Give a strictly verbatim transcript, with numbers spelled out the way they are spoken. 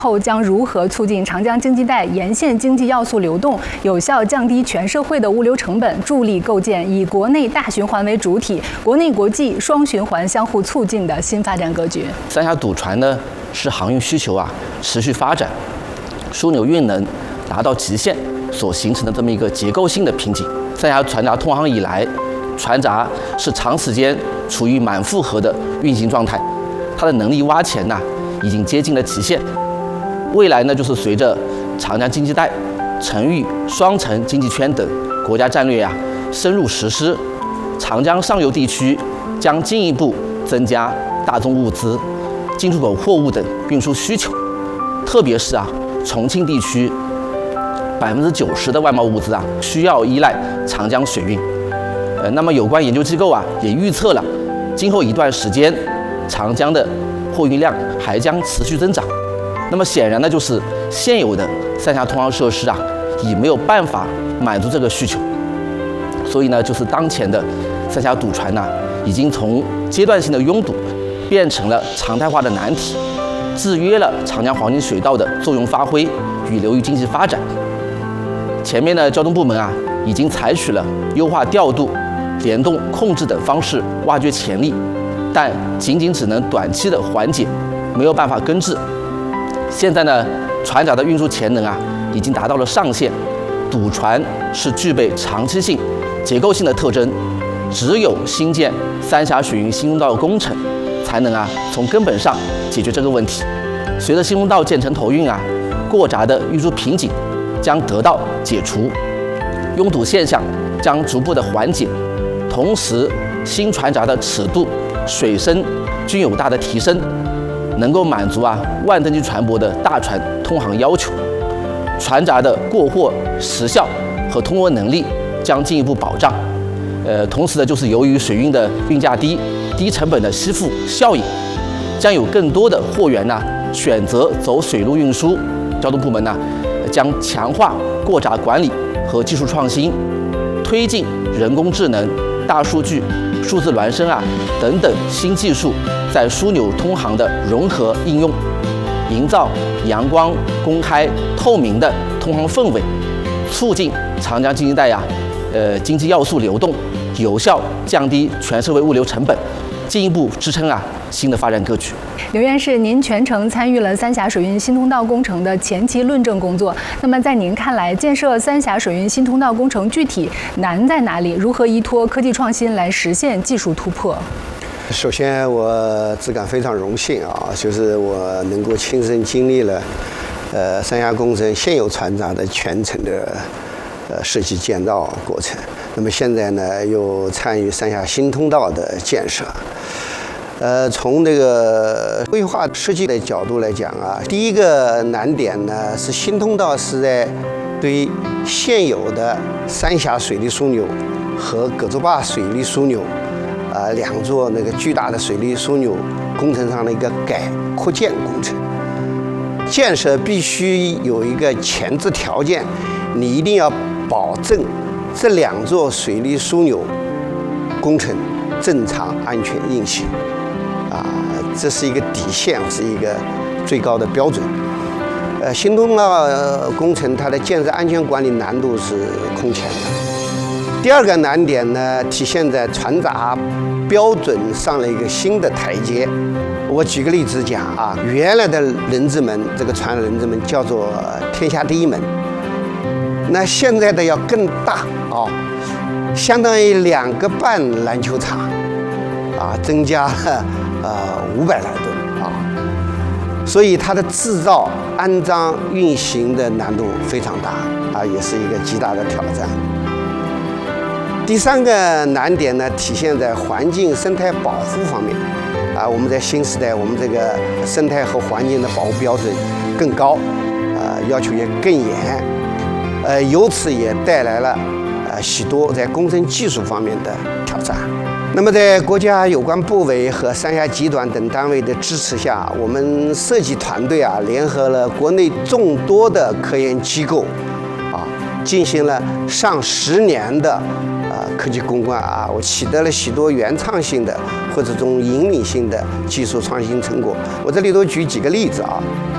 后将如何促进长江经济带沿线经济要素流动，有效降低全社会的物流成本，助力构建以国内大循环为主体、国内国际双循环相互促进的新发展格局。 三峡堵船呢，是航运需求啊持续发展、枢纽运能达到极限所形成的这么一个结构性的瓶颈。三峡船闸通航以来，船闸是长时间处于满负荷的运行状态，它的能力挖潜呐、啊、已经接近了极限。未来呢，就是随着长江经济带、成渝双城经济圈等国家战略啊深入实施，长江上游地区将进一步增加大宗物资、进出口货物等运输需求，特别是啊重庆地区百分之九十的外贸物资啊需要依赖长江水运。呃，那么有关研究机构啊也预测了，今后一段时间长江的货运量还将持续增长。那么显然呢，就是现有的三峡通航设施啊，已没有办法满足这个需求，所以呢，就是当前的三峡堵船呐、啊，已经从阶段性的拥堵变成了常态化的难题，制约了长江黄金水道的作用发挥与流域经济发展。前面的交通部门啊，已经采取了优化调度、联动控制等方式挖掘潜力，但仅仅只能短期的缓解，没有办法根治。现在呢，船闸的运输潜能啊，已经达到了上限。堵船是具备长期性、结构性的特征，只有新建三峡水运新通道工程，才能啊从根本上解决这个问题。随着新通道建成投运啊，过闸的运输瓶颈将得到解除，拥堵现象将逐步的缓解，同时新船闸的尺度、水深均有大的提升。能够满足啊万吨级船舶的大船通航要求，船闸的过货时效和通货能力将进一步保障。呃，同时呢，就是由于水运的运价低、低成本的吸附效应，将有更多的货源呢选择走水路运输。交通部门呢将强化过闸管理和技术创新，推进人工智能、大数据、数字孪生啊等等新技术在枢纽通航的融合应用，营造阳光、公开、透明的通航氛围，促进长江经济带呀、呃经济要素流动，有效降低全社会物流成本，进一步支撑啊新的发展格局。 刘院士，您全程参与了三峡水运新通道工程的前期论证工作。那么，在您看来，建设三峡水运新通道工程具体难在哪里？如何依托科技创新来实现技术突破？ 首先，我自感非常荣幸啊，就是我能够亲身经历了，呃，三峡工程现有船闸的全程的呃设计建造过程。那么现在呢，又参与三峡新通道的建设。呃，从这个规划设计的角度来讲啊，第一个难点呢是新通道是在对现有的三峡水利枢纽和葛洲坝水利枢纽。啊、呃，两座那个巨大的水利枢纽工程上的一个改扩建工程，建设必须有一个前置条件，你一定要保证这两座水利枢纽工程正常安全运行，啊，这是一个底线，是一个最高的标准。呃，新通道工程它的建设安全管理难度是空前的。第二个难点呢，体现在船闸标准上了一个新的台阶。我举个例子讲啊，原来的人字门，这个船的人字门叫做天下第一门，那现在的要更大啊，相当于两个半篮球场啊，增加了呃五百来吨啊，所以它的制造、安装、运行的难度非常大啊，也是一个极大的挑战。第三个难点呢，体现在环境生态保护方面，啊，我们在新时代，我们这个生态和环境的保护标准更高，呃，要求也更严，呃，由此也带来了呃许多在工程技术方面的挑战。那么，在国家有关部委和三峡集团等单位的支持下，我们设计团队啊，联合了国内众多的科研机构，啊，进行了上十年的。科技攻关啊，我取得了许多原创性的或者这种引领性的技术创新成果。我这里头举几个例子啊，